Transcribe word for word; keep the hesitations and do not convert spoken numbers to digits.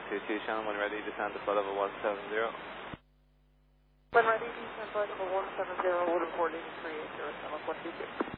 two two, Shannon, when ready, descend to flight level one seven zero. When ready, descend flight level one seven zero, Wood report eighty-three eight zero, Shannon one two two.